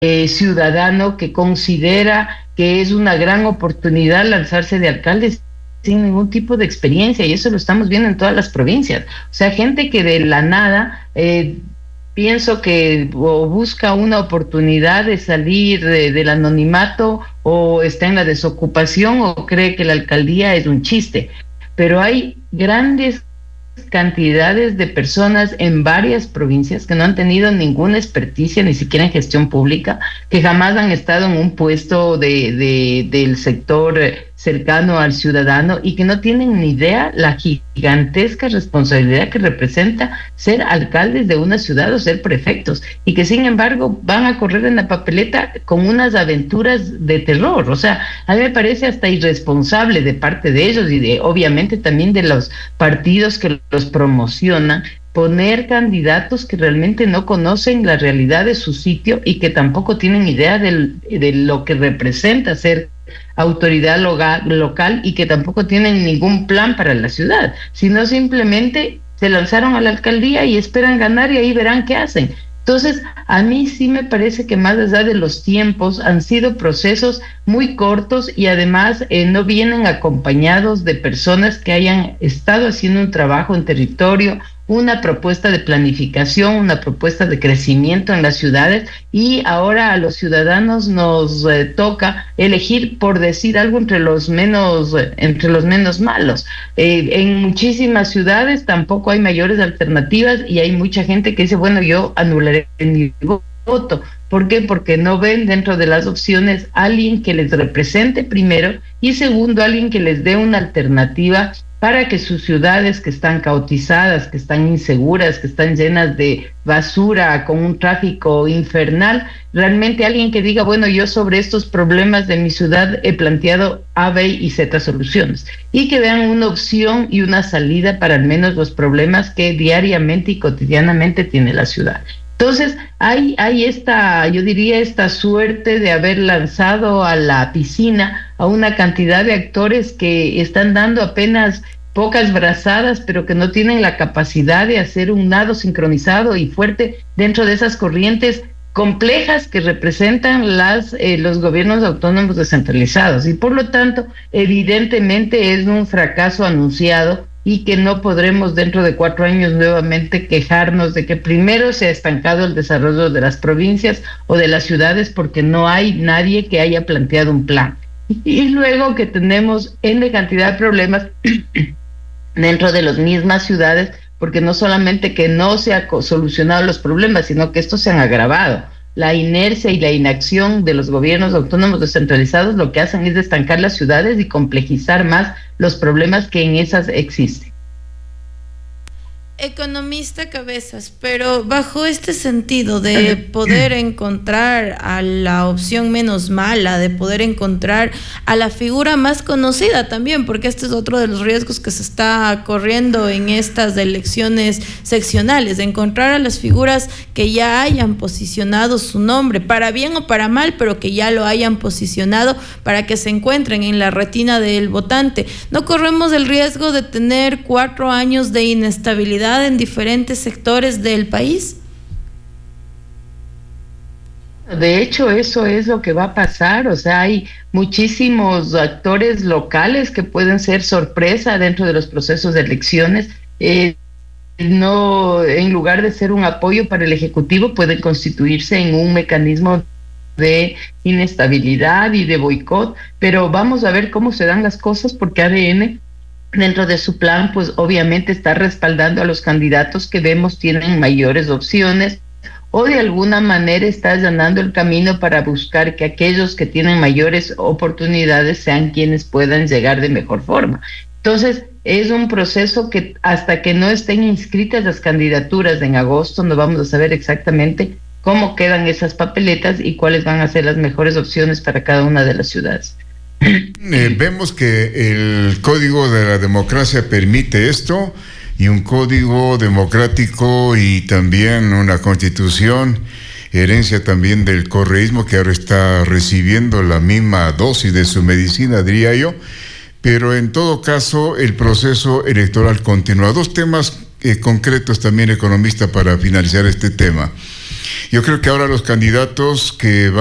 ciudadano que considera que es una gran oportunidad lanzarse de alcalde sin ningún tipo de experiencia, y eso lo estamos viendo en todas las provincias. O sea, gente que de la nada pienso que o busca una oportunidad de salir del anonimato, o está en la desocupación, o cree que la alcaldía es un chiste. Pero hay grandes cantidades de personas en varias provincias que no han tenido ninguna experticia, ni siquiera en gestión pública, que jamás han estado en un puesto del sector cercano al ciudadano, y que no tienen ni idea la gigantesca responsabilidad que representa ser alcaldes de una ciudad o ser prefectos, y que sin embargo van a correr en la papeleta con unas aventuras de terror. O sea, a mí me parece hasta irresponsable de parte de ellos, y obviamente también de los partidos que los promocionan, poner candidatos que realmente no conocen la realidad de su sitio y que tampoco tienen idea de lo que representa ser autoridad local, y que tampoco tienen ningún plan para la ciudad, sino simplemente se lanzaron a la alcaldía y esperan ganar, y ahí verán qué hacen. Entonces, a mí sí me parece que más allá de los tiempos, han sido procesos muy cortos, y además no vienen acompañados de personas que hayan estado haciendo un trabajo en territorio, una propuesta de planificación, una propuesta de crecimiento en las ciudades, y ahora a los ciudadanos nos toca elegir, por decir algo, entre los menos malos. En muchísimas ciudades tampoco hay mayores alternativas, y hay mucha gente que dice, bueno, yo anularé mi voto. ¿Por qué? Porque no ven dentro de las opciones alguien que les represente primero, y segundo, alguien que les dé una alternativa para que sus ciudades, que están caotizadas, que están inseguras, que están llenas de basura, con un tráfico infernal, realmente alguien que diga, bueno, yo sobre estos problemas de mi ciudad he planteado A, B y Z soluciones, y que vean una opción y una salida para al menos los problemas que diariamente y cotidianamente tiene la ciudad. Entonces, hay esta, yo diría, esta suerte de haber lanzado a la piscina a una cantidad de actores que están dando apenas pocas brazadas, pero que no tienen la capacidad de hacer un nado sincronizado y fuerte dentro de esas corrientes complejas que representan los gobiernos autónomos descentralizados. Y por lo tanto, evidentemente es un fracaso anunciado, y que no podremos dentro de 4 años nuevamente quejarnos de que primero se ha estancado el desarrollo de las provincias o de las ciudades, porque no hay nadie que haya planteado un plan. Y luego que tenemos N cantidad de problemas dentro de las mismas ciudades, porque no solamente que no se han solucionado los problemas, sino que estos se han agravado. La inercia y la inacción de los gobiernos autónomos descentralizados lo que hacen es estancar las ciudades y complejizar más los problemas que en esas existen. Economista Cabezas, pero bajo este sentido de poder encontrar a la opción menos mala, de poder encontrar a la figura más conocida también, porque este es otro de los riesgos que se está corriendo en estas elecciones seccionales, de encontrar a las figuras que ya hayan posicionado su nombre, para bien o para mal, pero que ya lo hayan posicionado para que se encuentren en la retina del votante. ¿No corremos el riesgo de tener 4 años de inestabilidad en diferentes sectores del país? De hecho, eso es lo que va a pasar. O sea, hay muchísimos actores locales que pueden ser sorpresa dentro de los procesos de elecciones. No, en lugar de ser un apoyo para el Ejecutivo, pueden constituirse en un mecanismo de inestabilidad y de boicot. Pero vamos a ver cómo se dan las cosas, porque ADN, dentro de su plan, pues obviamente está respaldando a los candidatos que vemos tienen mayores opciones, o de alguna manera está allanando el camino para buscar que aquellos que tienen mayores oportunidades sean quienes puedan llegar de mejor forma. Entonces, es un proceso que hasta que no estén inscritas las candidaturas en agosto, no vamos a saber exactamente cómo quedan esas papeletas y cuáles van a ser las mejores opciones para cada una de las ciudades. Vemos que el Código de la Democracia permite esto, y un código democrático y también una constitución, herencia también del correísmo, que ahora está recibiendo la misma dosis de su medicina, diría yo. Pero en todo caso, el proceso electoral continúa. 2 temas concretos también, economista, para finalizar este tema. Yo creo que ahora los candidatos que van